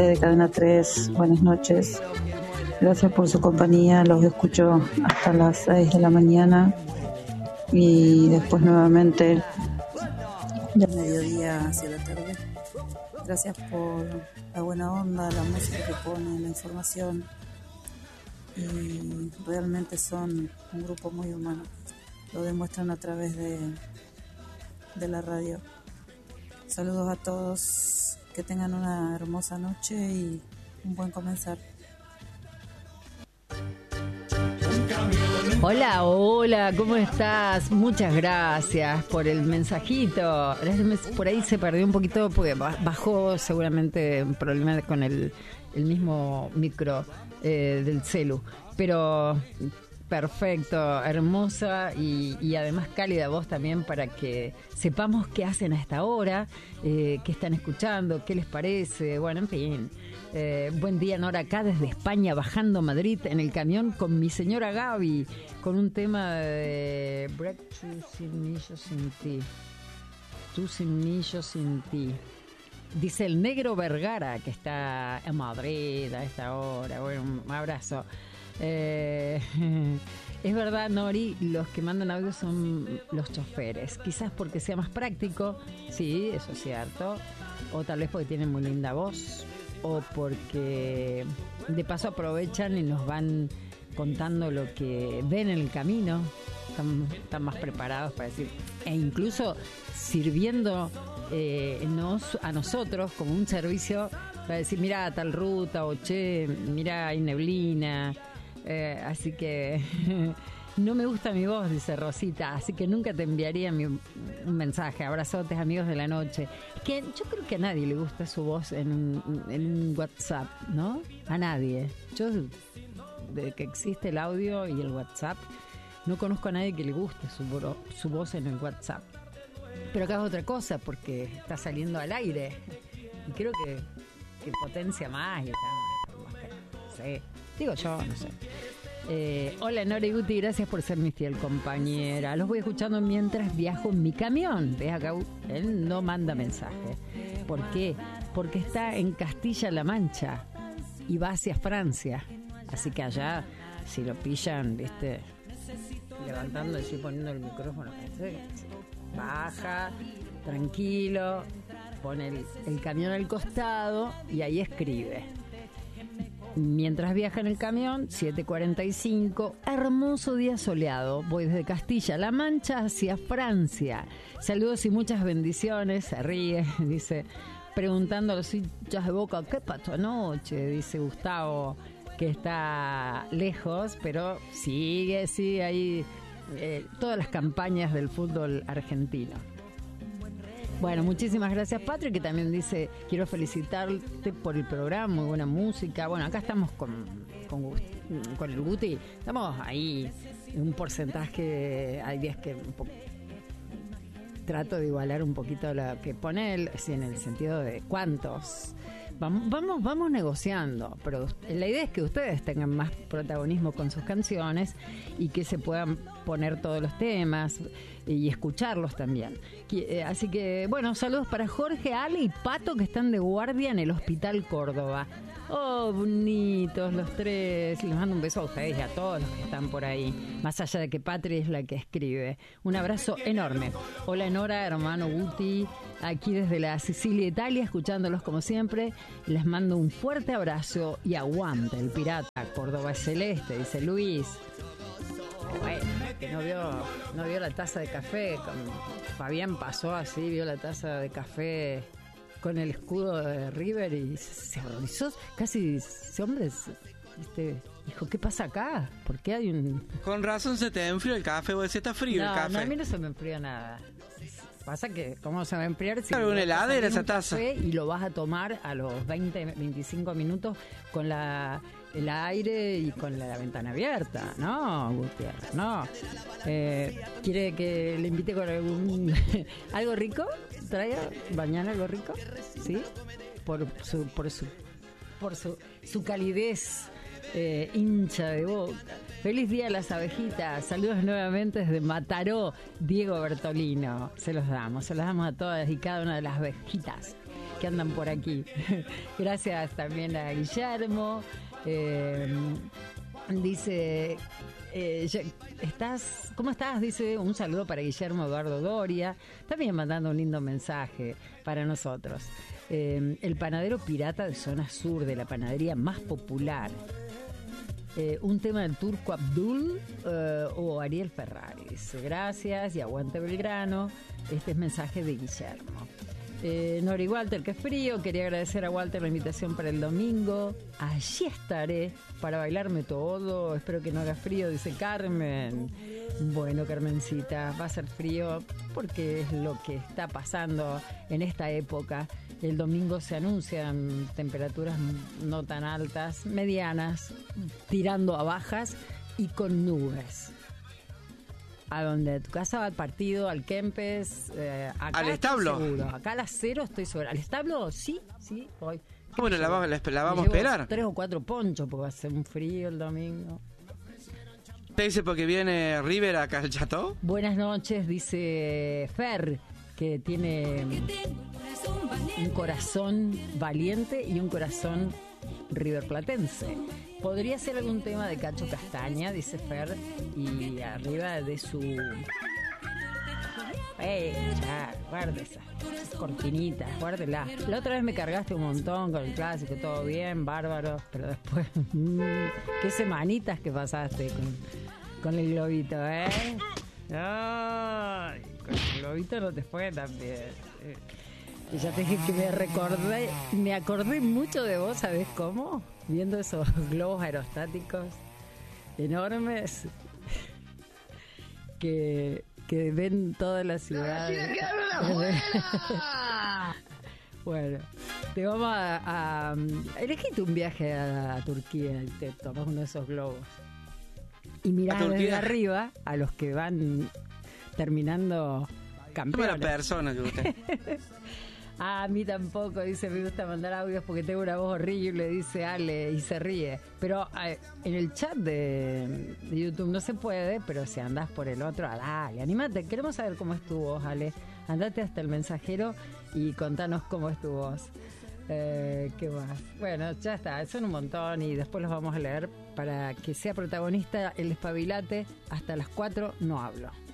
gente de Cadena 3, buenas noches. Gracias por su compañía, los escucho hasta las 6 de la mañana y después nuevamente del mediodía hacia la tarde. Gracias por la buena onda, la música que ponen, la información, y realmente son un grupo muy humano. Lo demuestran a través de la radio. Saludos a todos, que tengan una hermosa noche y un buen comenzar. Hola, hola, ¿cómo estás? Muchas gracias por el mensajito. Por ahí se perdió un poquito porque bajó seguramente un problema con el mismo micro del celu. Pero perfecto, hermosa y además cálida voz también para que sepamos qué hacen a esta hora, qué están escuchando, qué les parece. Bueno, en fin. Buen día, Nora, acá desde España, bajando a Madrid en el camión con mi señora Gaby, con un tema de Breakthrough sin mí, yo sin ti. Tú sin mí, yo sin ti. Dice el Negro Vergara, que está en Madrid a esta hora. Bueno, un abrazo. Es verdad, Nori, los que mandan audio son los choferes. Quizás porque sea más práctico, sí, eso es cierto. O tal vez porque tienen muy linda voz. O porque de paso aprovechan y nos van contando lo que ven en el camino, están más preparados para decir, e incluso sirviendo a nosotros como un servicio para decir, mira tal ruta, o che, mira hay neblina, así que no me gusta mi voz, dice Rosita, así que nunca te enviaría un mensaje. Abrazotes, amigos de la noche. Que yo creo que a nadie le gusta su voz en un WhatsApp, ¿no? A nadie. Yo, desde que existe el audio y el WhatsApp, no conozco a nadie que le guste su voz en el WhatsApp. Pero acá es otra cosa, porque está saliendo al aire. Y creo que potencia más y está, no sé. Digo yo, no sé. Hola Nora y Guti, gracias por ser mi fiel compañera. Los voy escuchando mientras viajo en mi camión. ¿Ves acá? Él no manda mensaje. ¿Por qué? Porque está en Castilla-La Mancha y va hacia Francia. Así que allá, si lo pillan, ¿viste? Levantando y poniendo el micrófono, baja, tranquilo, pone el camión al costado y ahí escribe. Mientras viaja en el camión, 7:45, hermoso día soleado. Voy desde Castilla-La Mancha hacia Francia. Saludos y muchas bendiciones. Se ríe, dice, preguntando a los hinchas de Boca, ¿qué pasó anoche? Dice Gustavo, que está lejos, pero sigue ahí todas las campañas del fútbol argentino. Bueno, muchísimas gracias, Patrick, que también dice, quiero felicitarte por el programa, muy buena música. Bueno, acá estamos con el Guti, estamos ahí en un porcentaje, hay días que trato de igualar un poquito lo que pone él, sí, en el sentido de cuántos. Vamos negociando, pero la idea es que ustedes tengan más protagonismo con sus canciones y que se puedan poner todos los temas y escucharlos también. Así que, bueno, saludos para Jorge, Ale y Pato, que están de guardia en el Hospital Córdoba. Oh, bonitos los tres. Les mando un beso a ustedes y a todos los que están por ahí, más allá de que Patri es la que escribe. Un abrazo enorme. Hola Nora, hermano Guti, aquí desde la Sicilia, Italia, escuchándolos como siempre. Les mando un fuerte abrazo y aguante el pirata. Córdoba es celeste, dice Luis. Bueno, que no vio la taza de café. Fabián pasó así, vio la taza de café con el escudo de River y se horrorizó. Casi ese hombre, dijo, ¿qué pasa acá? ¿Por qué hay un...? Con razón se te enfrió el café, o está frío el café. No, a mí no se me enfrió nada. Pasa que, ¿cómo se va a enfriar? Si claro, una heladera esa taza. Y lo vas a tomar a los 25 minutos con el aire y con la ventana abierta. No, Gutiérrez, no. ¿Quiere que le invite con algo rico? ¿Traiga mañana algo rico? ¿Sí? Por su calidez hincha de Boca. Feliz día a las abejitas. Saludos nuevamente desde Mataró, Diego Bertolino. Se los damos a todas y cada una de las abejitas. que andan por aquí. Gracias también a Guillermo. Dice, ¿cómo estás? Dice, un saludo para Guillermo Eduardo Doria. También mandando un lindo mensaje para nosotros. El panadero pirata de zona sur, de la panadería más popular. Un tema del Turco Abdul o Ariel Ferrari. Dice, gracias y aguante Belgrano. Este es mensaje de Guillermo. Nori Walter, que es frío. Quería agradecer a Walter la invitación para el domingo. Allí estaré para bailarme todo. Espero que no haga frío, dice Carmen. Bueno, Carmencita, va a ser frío porque es lo que está pasando en esta época. El domingo se anuncian temperaturas no tan altas, medianas, tirando a bajas y con nubes. ¿A dónde? ¿Tu casa va al partido, al Kempes? Acá ¿al establo? Seguro. Acá a las 0 estoy segura. ¿Al establo? Sí, voy. Bueno, la vamos a esperar. 3 o 4 ponchos porque va a ser un frío el domingo. ¿Te dice porque viene River acá al Chateau? Buenas noches, dice Fer, que tiene un corazón valiente y un corazón riverplatense. Podría ser algún tema de Cacho Castaña, dice Fer, y arriba de su... guarda esas cortinitas, guárdela. La otra vez me cargaste un montón con el clásico, todo bien, bárbaro, pero después, qué semanitas que pasaste con el globito, Ay, con el globito no te fue tan bien. Y ya te dije que me acordé mucho de vos, ¿sabés cómo? Viendo esos globos aerostáticos enormes que ven toda la ciudad. Bueno, te vamos a elegiste un viaje a Turquía y te tomas uno de esos globos. Y mirás desde arriba a los que van terminando campeones. Buena persona que usted. A mí tampoco, dice, me gusta mandar audios porque tengo una voz horrible, dice Ale, y se ríe. Pero en el chat de YouTube no se puede, pero si andás por el otro, dale, anímate. Queremos saber cómo es tu voz, Ale. Andate hasta el mensajero y contanos cómo es tu voz. ¿Qué más? Bueno, ya está, son un montón y después los vamos a leer para que sea protagonista el Espabilate. Hasta las 4 no hablo.